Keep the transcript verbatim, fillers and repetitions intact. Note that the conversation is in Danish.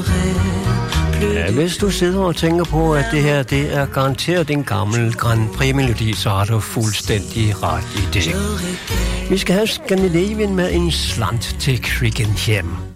Ja, hvis du sidder og tænker på, at det her det er garanteret en gammel Grand Prix-melodi, så har du fuldstændig ret i det. Vi skal have Scandinavian med en slant til Crickenham.